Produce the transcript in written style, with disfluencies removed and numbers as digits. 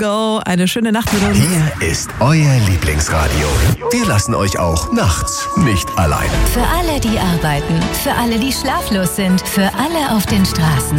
go. Eine schöne Nacht mit uns. Hier ist euer Lieblingsradio. Wir lassen euch auch nachts nicht allein. Für alle, die arbeiten, für alle, die schlaflos sind, für alle auf den Straßen.